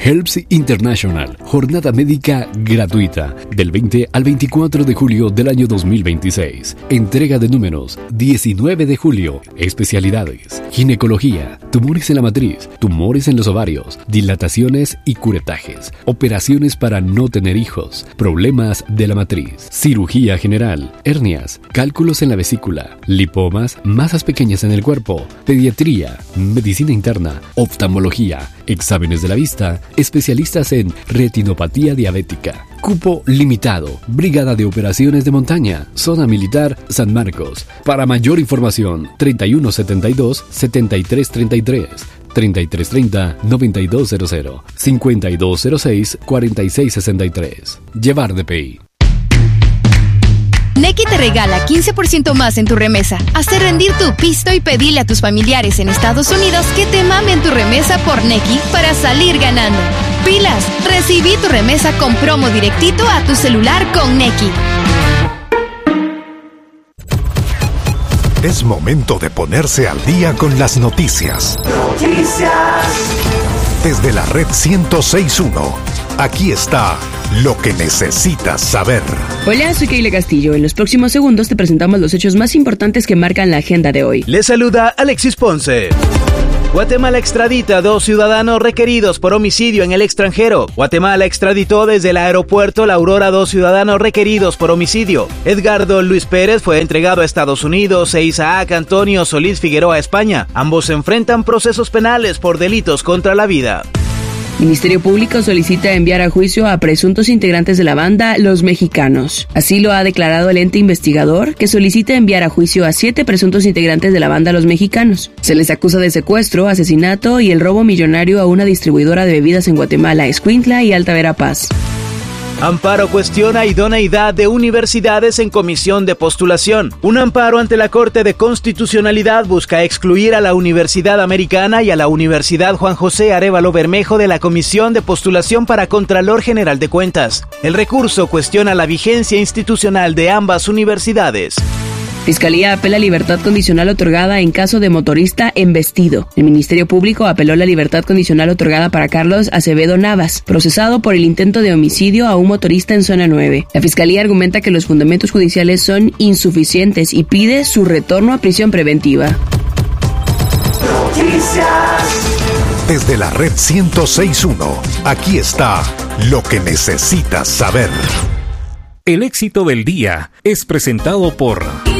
Helps International, jornada médica gratuita, del 20 al 24 de julio del año 2026. Entrega de números, 19 de julio. Especialidades: ginecología, tumores en la matriz, tumores en los ovarios, dilataciones y curetajes, operaciones para no tener hijos, problemas de la matriz, cirugía general, hernias, cálculos en la vesícula, lipomas, masas pequeñas en el cuerpo, pediatría, medicina interna, oftalmología, exámenes de la vista, especialistas en retinopatía diabética. Cupo limitado. Brigada de Operaciones de Montaña, Zona Militar San Marcos. Para mayor información, 3172-7333, 3330-9200, 5206-4663. Llevar DPI. Nequi te regala 15% más en tu remesa. Hacer rendir tu pisto y pedirle a tus familiares en Estados Unidos que te mamen tu remesa por Nequi para salir ganando. ¡Pilas! Recibí tu remesa con promo directito a tu celular con Nequi. Es momento de ponerse al día con las noticias. Desde la red 106.1, aquí está lo que necesitas saber. Hola, soy Keila Castillo. En los próximos segundos te presentamos los hechos más importantes que marcan la agenda de hoy. Les saluda Alexis Ponce. Guatemala extradita a 2 ciudadanos requeridos por homicidio en el extranjero. Guatemala extraditó desde el aeropuerto La Aurora a 2 ciudadanos requeridos por homicidio. Edgardo Luis Pérez fue entregado a Estados Unidos e Isaac Antonio Solís Figueroa a España. Ambos enfrentan procesos penales por delitos contra la vida. Ministerio Público solicita enviar a juicio a presuntos integrantes de la banda Los Mexicanos. Así lo ha declarado el ente investigador, que solicita enviar a juicio a 7 presuntos integrantes de la banda Los Mexicanos. Se les acusa de secuestro, asesinato y el robo millonario a una distribuidora de bebidas en Guatemala, Escuintla y Alta Verapaz. Amparo cuestiona idoneidad de universidades en comisión de postulación. Un amparo ante la Corte de Constitucionalidad busca excluir a la Universidad Americana y a la Universidad Juan José Arévalo Bermejo de la comisión de postulación para Contralor General de Cuentas. El recurso cuestiona la vigencia institucional de ambas universidades. Fiscalía apela libertad condicional otorgada en caso de motorista embestido. El Ministerio Público apeló la libertad condicional otorgada para Carlos Acevedo Navas, procesado por el intento de homicidio a un motorista en Zona 9. La Fiscalía argumenta que los fundamentos judiciales son insuficientes y pide su retorno a prisión preventiva. Desde la red 106.1, aquí está lo que necesitas saber. El éxito del día es presentado por